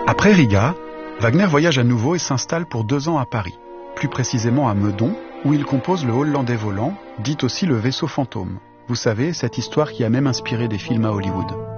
Après Riga, Wagner voyage à nouveau et s'installe pour 2 ans à Paris, plus précisément à Meudon, où il compose le Hollandais volant, dit aussi le vaisseau fantôme. Vous savez, cette histoire qui a même inspiré des films à Hollywood.